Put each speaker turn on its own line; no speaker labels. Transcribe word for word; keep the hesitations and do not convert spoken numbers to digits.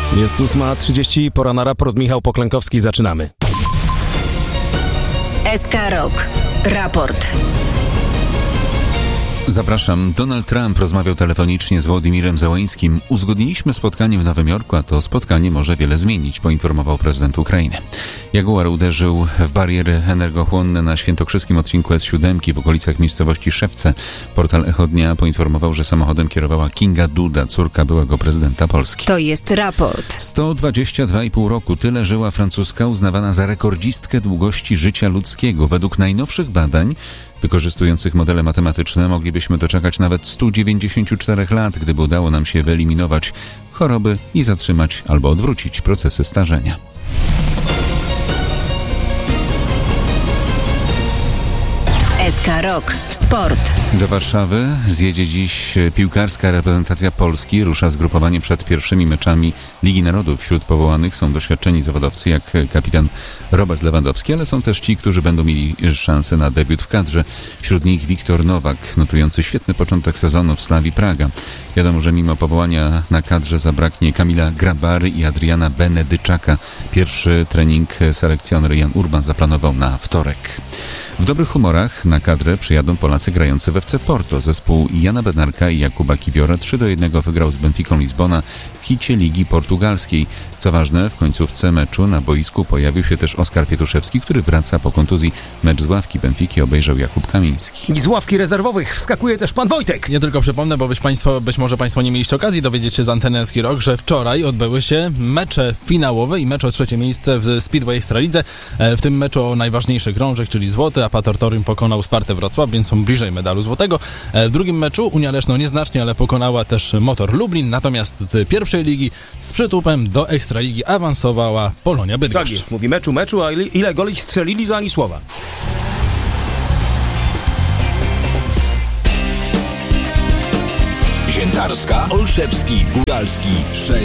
Jest ósma trzydzieści, pora na raport. Michał Poklękowski, zaczynamy.
S K Rock. Raport.
Zapraszam. Donald Trump rozmawiał telefonicznie z Wołodymirem Zełeńskim. Uzgodniliśmy spotkanie w Nowym Jorku, a to spotkanie może wiele zmienić, poinformował prezydent Ukrainy. Jaguar uderzył w bariery energochłonne na świętokrzyskim odcinku S siedem w okolicach miejscowości Szewce. Portal Echo Dnia poinformował, że samochodem kierowała Kinga Duda, córka byłego prezydenta Polski.
To jest raport.
sto dwadzieścia dwa i pół roku. Tyle żyła francuska uznawana za rekordzistkę długości życia ludzkiego. Według najnowszych badań wykorzystujących modele matematyczne moglibyśmy doczekać nawet stu dziewięćdziesięciu czterech lat, gdyby udało nam się wyeliminować choroby i zatrzymać albo odwrócić procesy starzenia.
S K Rock. Sport.
Do Warszawy zjedzie dziś piłkarska reprezentacja Polski. Rusza zgrupowanie przed pierwszymi meczami Ligi Narodów. Wśród powołanych są doświadczeni zawodowcy jak kapitan Robert Lewandowski, ale są też ci, którzy będą mieli szansę na debiut w kadrze. Wśród nich Wiktor Nowak, notujący świetny początek sezonu w Slavii Praga. Wiadomo, że mimo powołania na kadrze zabraknie Kamila Grabary i Adriana Benedyczaka. Pierwszy trening selekcjoner Jan Urban zaplanował na wtorek. W dobrych humorach na kadrę przyjadą Polacy grający w F C Porto. Zespół Jana Bednarka i Jakuba Kiwiora trzy do jednego wygrał z Benficą Lizbona w hicie Ligi Portugalskiej. Co ważne, w końcówce meczu na boisku pojawił się też Oskar Pietuszewski, który wraca po kontuzji. Mecz z ławki Benfiki obejrzał Jakub Kamiński.
I z ławki rezerwowych wskakuje też pan Wojtek.
Ja tylko przypomnę, bo być, państwo, być może Państwo nie mieliście okazji dowiedzieć się z anteny S K Rock, że wczoraj odbyły się mecze finałowe i mecz o trzecie miejsce w Speedway Ekstralidze. W tym meczu o najważniejszy krążek, czyli złoty, a Patortorium pokonał Spartę Wrocław, więc są bliżej medalu złotego. W drugim meczu Unia Leszno nieznacznie, ale pokonała też Motor Lublin, natomiast z pierwszej ligi z przytupem do Ekstraligi awansowała Polonia Bydgoszcz.
Tak jest, mówi meczu, meczu, a ile, ile goli strzelili, to ani słowa.
Ziętarska, Olszewski, Góralski, sześć.